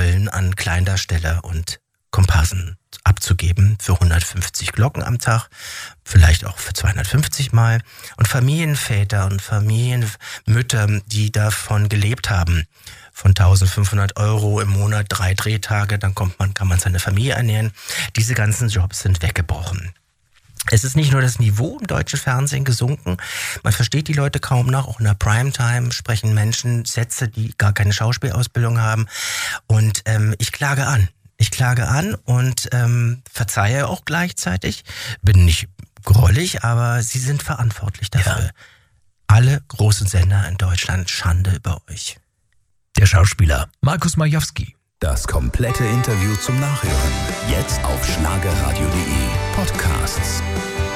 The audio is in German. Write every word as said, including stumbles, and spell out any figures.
Rollen an Kleindarsteller und Komparsen abzugeben für hundertfünfzig Glocken am Tag, vielleicht auch für zweihundertfünfzig Mal. Und Familienväter und Familienmütter, die davon gelebt haben, von eintausendfünfhundert Euro im Monat, drei Drehtage, dann kommt man, kann man seine Familie ernähren. Diese ganzen Jobs sind weggebrochen. Es ist nicht nur das Niveau im deutschen Fernsehen gesunken, man versteht die Leute kaum noch, auch in der Primetime sprechen Menschen Sätze, die gar keine Schauspielausbildung haben. Und ähm, ich klage an. Ich klage an und ähm, verzeihe auch gleichzeitig. Bin nicht grollig, aber sie sind verantwortlich dafür. Ja. Alle großen Sender in Deutschland, Schande über euch. Der Schauspieler Markus Majowski. Das komplette Interview zum Nachhören. Jetzt auf schlagerradio punkt de Podcasts.